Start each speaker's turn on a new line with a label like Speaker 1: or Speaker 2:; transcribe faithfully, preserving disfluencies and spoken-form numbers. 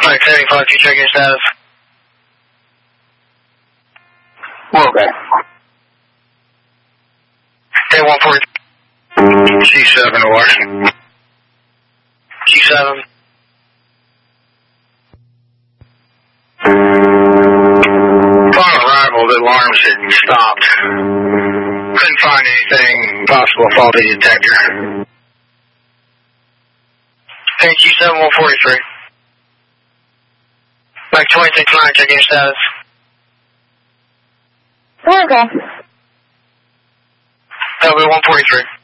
Speaker 1: Mike seventy-five, two check your status.
Speaker 2: Okay.
Speaker 1: Day one forty.
Speaker 2: G seven to Washington.
Speaker 1: G seven.
Speaker 2: Upon arrival, the alarms had stopped. Couldn't find anything possible faulty detector.
Speaker 1: Hey, G seven one forty-three. Mike twenty-six nine, check your status.
Speaker 3: Okay.
Speaker 1: W one forty-three.